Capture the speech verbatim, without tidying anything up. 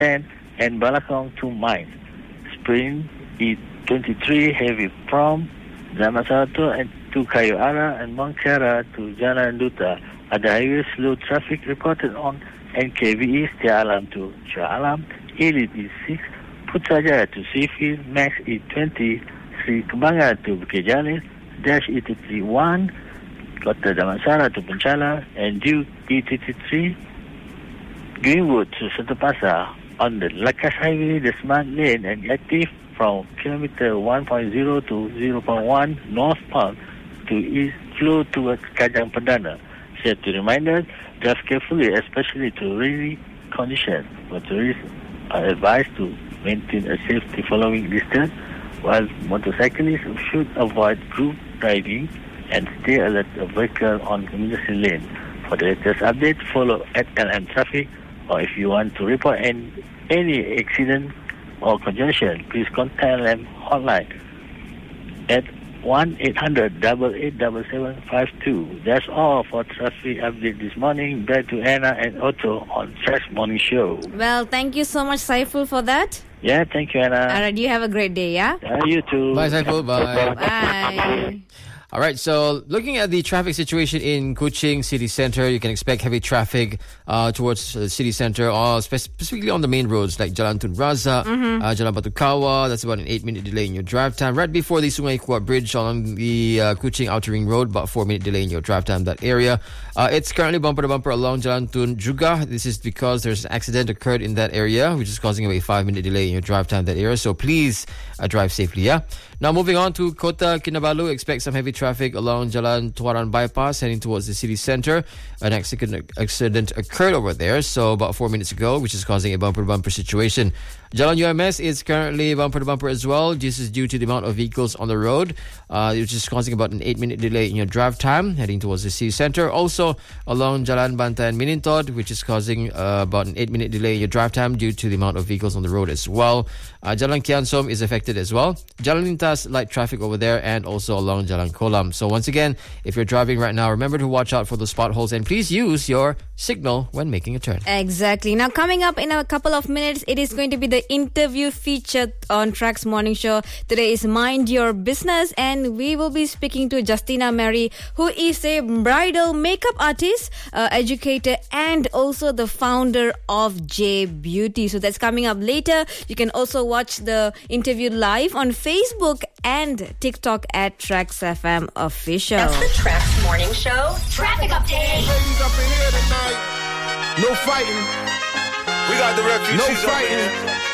ten and Balakong to Mines. Sprint E twenty-three heavy from Damansara to Kayu Ara and Mangkara to Jalan Duta. Other highways slow traffic reported on N K V E Setia Alam to Shah Alam, Elite E six, Putrajaya to Seafield, Max E twenty, Sri Kembangan to Bukit Jalil, Dash E thirty-one, Kota Damansara to Penchala, and Duke E thirty-three, Greenwood to Santapasa. On the Lakas Highway, the Smart Lane and active from kilometer one point zero to zero point one northbound to east flow towards Kajang Perdana. Here to reminders, drive carefully, especially to rainy conditions. Motorists are advised to maintain a safety following distance, while motorcyclists should avoid group riding and stay alert of vehicle on emergency lane. For the latest update, follow at L M Traffic, or if you want to report any, any accident or congestion, please contact L M hotline at one eight hundred, eight eight seven seven five two. That's all for traffic update this morning. Back to Anna and Otto on Trax Morning Show. Well, thank you so much, Saiful, for that. Yeah, thank you, Anna. All right, you have a great day, yeah? Yeah, you too. Bye, Saiful. Bye. Bye. All right, so looking at the traffic situation in Kuching City Centre, you can expect heavy traffic uh, towards the city centre, or spe- specifically on the main roads like Jalan Tun Razak, mm-hmm. uh, Jalan Batu Kawah. That's about an eight-minute delay in your drive time. Right before the Sungai Kuat Bridge along the uh, Kuching Outer Ring Road, about four-minute delay in your drive time, that area. Uh, it's currently bumper-to-bumper along Jalan Tun juga. This is because there's an accident occurred in that area, which is causing a five-minute delay in your drive time, that area. So please uh, drive safely, yeah? Now, moving on to Kota Kinabalu, expect some heavy traffic along Jalan Tuaran Bypass heading towards the city centre. An accident, accident occurred over there, so about four minutes ago, which is causing a bumper-to-bumper situation. Jalan U M S is currently bumper-to-bumper as well. This is due to the amount of vehicles on the road, uh, which is causing about an eight-minute delay in your drive time heading towards the city centre. Also, along Jalan Bantan Minintod, which is causing uh, about an eight-minute delay in your drive time due to the amount of vehicles on the road as well. Uh, Jalan Kian Som is affected as well. Jalan Lintas, light traffic over there, and also along Jalan Kolam. So once again, if you're driving right now, remember to watch out for those potholes and please use your signal when making a turn. Exactly. Now, coming up in a couple of minutes, it is going to be the interview featured on Trax Morning Show. Today is Mind Your Business, and we will be speaking to Justina Mary, who is a bridal makeup artist, uh, educator, and also the founder of J Beauty. So that's coming up later. You can also watch the interview live on Facebook and TikTok at Trax F M Official. That's the Trax Morning Show traffic update. Ladies up in here tonight. No fighting. We got the refugees No fighting.